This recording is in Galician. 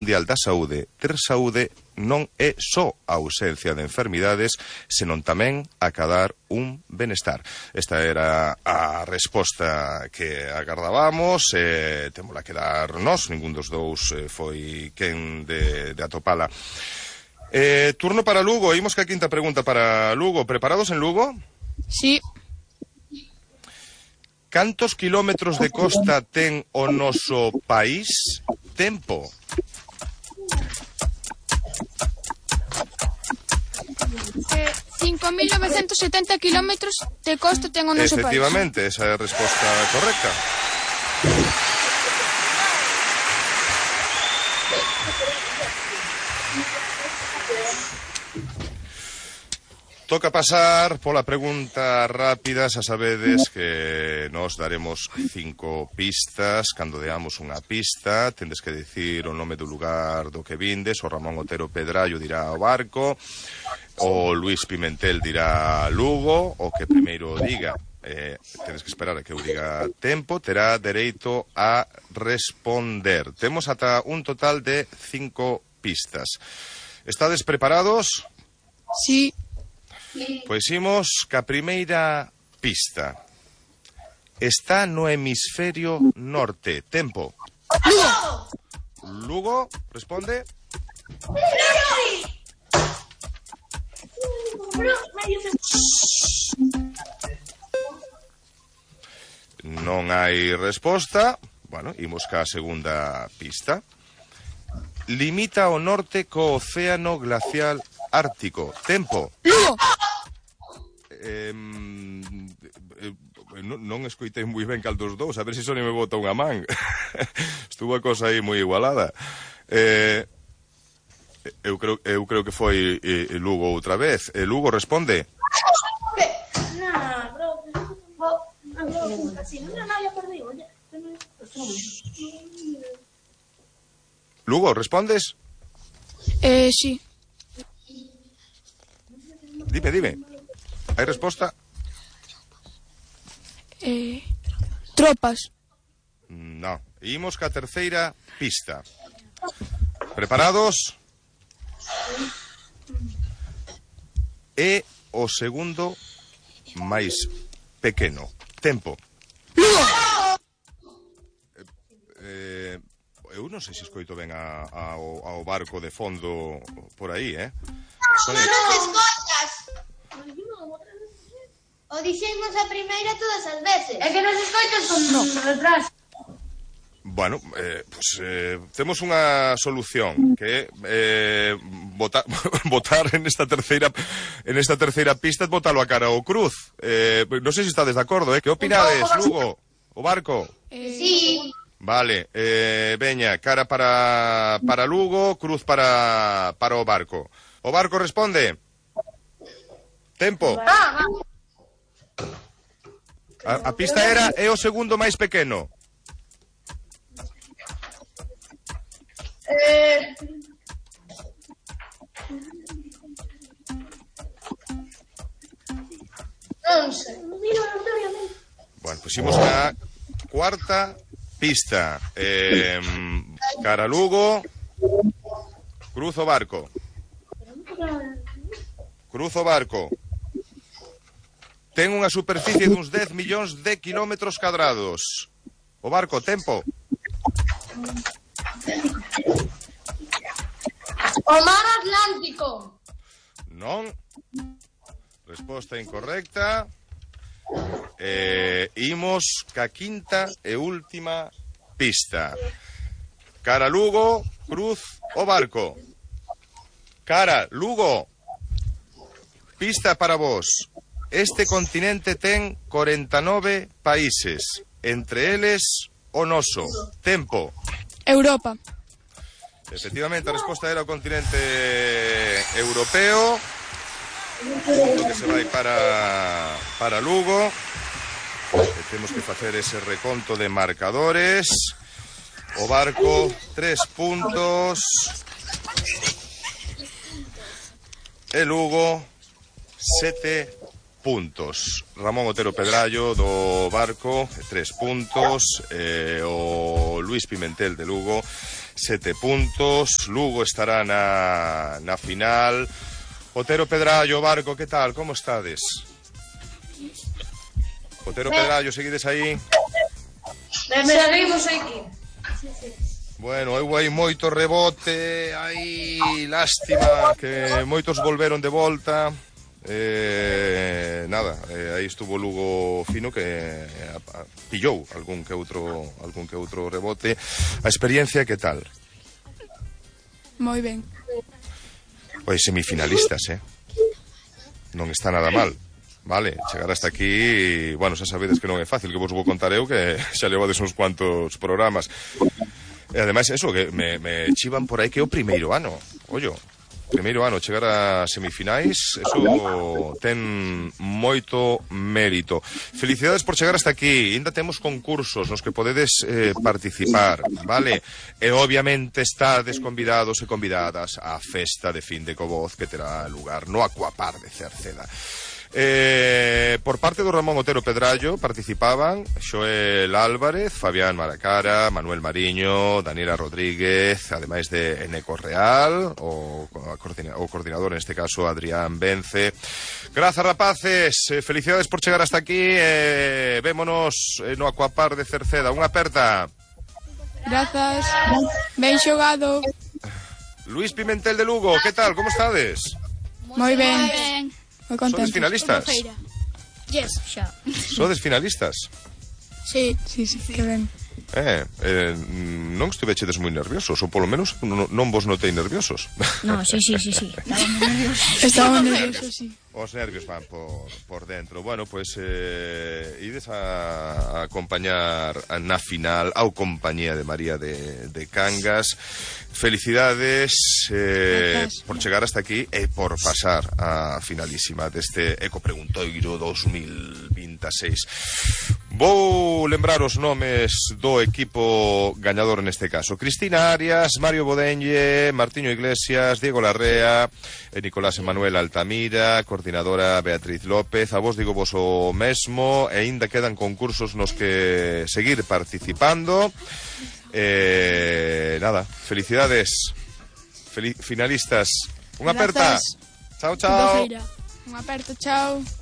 Mundial da Saúde, ter saúde non é só a ausencia de enfermidades, senón tamén acadar un benestar. Esta era a resposta que agardábamos, témola que dar nós, ningún dos dous foi quen de atopala. Turno para Lugo, imos que a quinta pregunta para Lugo. Preparados en Lugo? Sí. Cantos kilómetros de costa ten o noso país? Tempo. 5.970 kilómetros de costa ten o noso país. Efectivamente, esa é a resposta correcta. Toca pasar pola pregunta rápida. Xa sabedes que nos daremos 5 pistas. Cando deamos unha pista, tendes que dicir o nome do lugar do que vindes. O Ramón Otero Pedrallo dirá o Barco, o Luis Pimentel dirá Lugo. O que primeiro diga, tedes que esperar a que eu diga tempo, terá dereito a responder. Temos ata un total de 5 pistas. Estades preparados? Sí. Pois imos ca primeira pista. Está no hemisferio norte. Tempo. Lugo. Lugo, responde. Non hai resposta. Bueno, imos ca segunda pista. Limita ao norte co océano glacial ártico. Tempo. Lugo. Non escoitei moi ben cal dos dous. A ver se Sonia me bota unha man. Estuvo a cosa aí moi igualada. Eu creo que foi Lugo outra vez. Lugo, responde. Lugo, respondes? Sí. Dime. Hai resposta? Tropas. No. Imos ca terceira pista. Preparados? É o segundo máis pequeno. Tempo. Lugo. Eu non sei se escoito ben ao Barco de fondo por aí, Non escoitas. O dixemos a primeira todas as veces. É que nos escoitas con retraso. Bueno, temos unha solución que é botar en esta terceira pista, botalo a cara ao cruz. Non sei se estades de acordo, Que opinades, Lugo? O Barco? Sí. Vale, veña, cara para Lugo, cruz para o Barco. O Barco responde. Tempo. A pista era é o segundo máis pequeno. Non sei. Bueno, pusimos a cuarta pista. Cara Lugo, cruz o Barco. Cruz o Barco. Ten unha superficie duns 10 millóns de kilómetros cadrados. O Barco, tempo. O mar Atlántico. Non. Resposta incorrecta. Imos ca quinta e última pista. Cara Lugo, cruz o Barco. Cara Lugo. Pista para vos. Este continente ten 49 países, entre eles o noso. Tempo. Europa. Efectivamente, a resposta era o continente europeo. Que se vai para Lugo. Temos que facer ese reconto de marcadores. O Barco, 3 puntos. E Lugo, 7 puntos. Ramón Otero Pedrallo do Barco, 3 puntos. O Luis Pimentel de Lugo, 7 puntos. Lugo estará na final. Otero Pedrallo, Barco, que tal? Como estades? Otero Pedrallo, seguides aí? Seguimos aquí. Bueno, hai moito rebote, hai lástima que moitos volveron de volta. Aí estuvo Lugo fino que pillou algún que outro rebote. A experiencia, que tal? Moi ben. Pois semifinalistas, non está nada mal. Vale, chegar hasta aquí, bueno, xa sabedes que non é fácil, que vos vou contar eu, que xa levades uns cuantos programas. E ademais, eso, que me chivan por aí que é o primeiro ano, chegar a semifinais, eso ten moito mérito. Felicidades por chegar hasta aquí. Ainda temos concursos nos que podedes participar, vale? E obviamente estades convidados e convidadas á festa de fin de Coboz que terá lugar no Aquapar de Cerceda. Por parte do Ramón Otero Pedrallo participaban Xoel Álvarez, Fabián Maracara, Manuel Mariño, Daniela Rodríguez, ademais de Eneco Real, o coordinador, neste caso, Adrián Vence. Grazas, rapaces, felicidades por chegar hasta aquí. Vémonos no Aquapar de Cerceda. Unha aperta. Grazas. Ben xogado. Luis Pimentel de Lugo, que tal? Como estades? Moi ben. Moi contento. Sodes finalistas? Yes, xa. Sodes finalistas? Sí, que ben. Non estuvechedes moi nerviosos, ou polo menos non vos notei nerviosos. No, sí. Estábamos nerviosos. Estábamos nerviosos, sí. Os nervios van por dentro. Bueno, pues ides a acompañar na final ao compañía de María de Cangas. Felicidades por chegar hasta aquí e por pasar a finalísima deste Ecopreguntoiro 2026. Vou lembrar os nomes do equipo gañador neste caso: Cristina Arias, Mario Bodenlle, Martiño Iglesias, Diego Larrea e Nicolás Emanuel Altamira, coordinadora Beatriz López. A vos digo vos o mesmo, e ainda quedan concursos nos que seguir participando. Nada, felicidades, finalistas. Unha aperta. Chao. Unha aperta, chao.